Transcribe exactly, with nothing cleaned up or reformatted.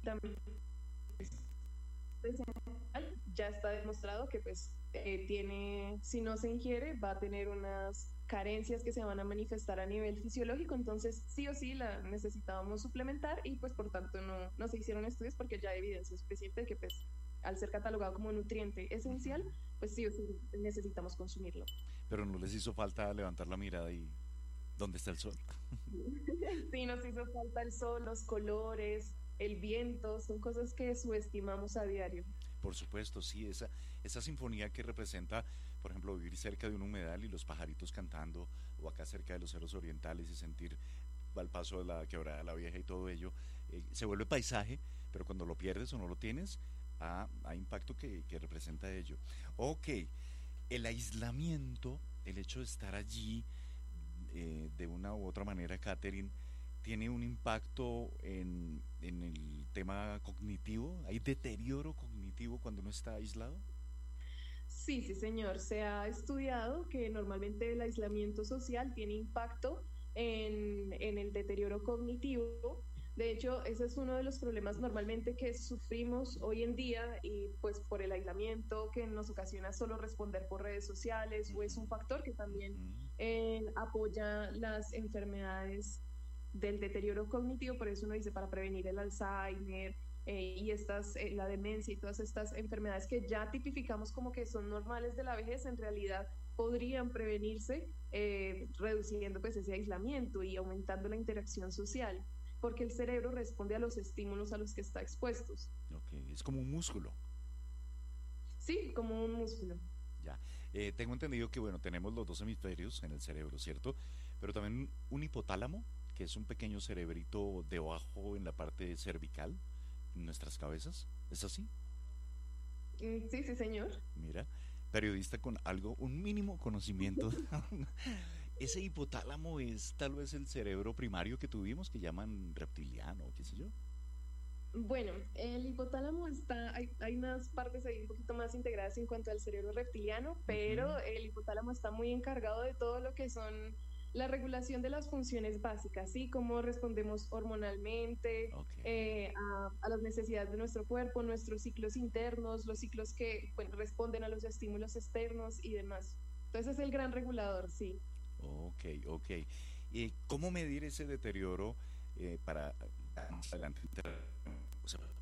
también ya está demostrado que pues eh, tiene, si no se ingiere, va a tener unas carencias que se van a manifestar a nivel fisiológico, entonces sí o sí la necesitábamos suplementar y pues por tanto no, no se hicieron estudios porque ya hay evidencia suficiente de que pues al ser catalogado como nutriente esencial, Ujú. pues sí o sí necesitamos consumirlo. Pero no les hizo falta levantar la mirada y ¿dónde está el sol? Sí, nos hizo falta el sol, los colores, el viento, son cosas que subestimamos a diario. Por supuesto, sí, esa, esa sinfonía que representa, por ejemplo, vivir cerca de un humedal y los pajaritos cantando, o acá cerca de los cerros orientales y sentir al paso de la quebrada de la vieja y todo ello, eh, se vuelve paisaje, pero cuando lo pierdes o no lo tienes, ah, hay impacto que, que representa ello. Ok, el aislamiento, el hecho de estar allí eh, de una u otra manera, Catherine, tiene un impacto en, en el tema cognitivo. ¿Hay deterioro cognitivo cuando uno está aislado? Sí, sí, señor. Se ha estudiado que normalmente el aislamiento social tiene impacto en, en el deterioro cognitivo. De hecho, ese es uno de los problemas normalmente que sufrimos hoy en día y pues por el aislamiento que nos ocasiona solo responder por redes sociales o es un factor que Uh también -huh. eh, apoya las enfermedades del deterioro cognitivo. Por eso uno dice para prevenir el Alzheimer, eh, y estas, eh, la demencia y todas estas enfermedades que ya tipificamos como que son normales de la vejez, en realidad podrían prevenirse eh, reduciendo pues ese aislamiento y aumentando la interacción social, porque el cerebro responde a los estímulos a los que está expuestos. Ok, es como un músculo. Sí, como un músculo. Ya. Eh, tengo entendido que, bueno, tenemos los dos hemisferios en el cerebro, ¿cierto? Pero también un hipotálamo, que es un pequeño cerebrito debajo en la parte cervical, en nuestras cabezas. ¿Es así? Mm, sí, sí, señor. Mira, periodista con algo, un mínimo conocimiento. Ese hipotálamo es tal vez el cerebro primario que tuvimos, que llaman reptiliano, qué sé yo. Bueno, el hipotálamo está, hay, hay unas partes ahí un poquito más integradas en cuanto al cerebro reptiliano, Uh -huh. pero el hipotálamo está muy encargado de todo lo que son la regulación de las funciones básicas, ¿sí? Cómo respondemos hormonalmente Ok. eh, a, a, las necesidades de nuestro cuerpo, nuestros ciclos internos, los ciclos que bueno, responden a los estímulos externos y demás. Entonces es el gran regulador, sí. Ok, ok. ¿Y cómo medir ese deterioro eh, para más adelante? O sea,